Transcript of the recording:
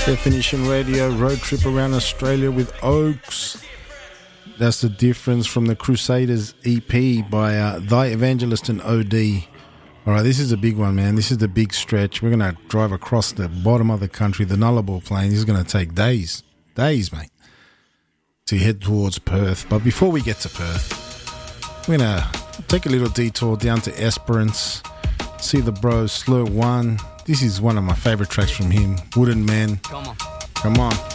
Definition Radio road trip around Australia with Oaks. That's the difference from the Crusaders EP by Thy Evangelist and OD. Alright, this is a big one, man. This is the big stretch. We're going to drive across the bottom of the country, the Nullarbor Plain. This is going to take days, mate, to head towards Perth. But before we get to Perth, we're going to take a little detour down to Esperance, see the bros Slur One. This is one of my favourite tracks from him, Wooden Man. Come on.